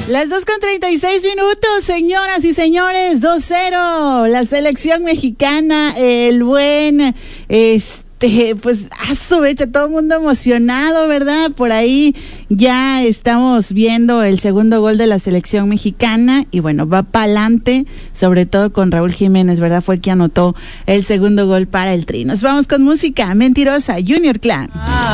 Las 2:36, señoras y señores, 2-0, la selección mexicana, el buen, pues, a su mecha, todo el mundo emocionado, ¿verdad? Por ahí ya estamos viendo el segundo gol de la selección mexicana y bueno, va para adelante, sobre todo con Raúl Jiménez, ¿verdad? Fue quien anotó el segundo gol para el Tri. Nos vamos con música, Mentirosa, Junior Clan.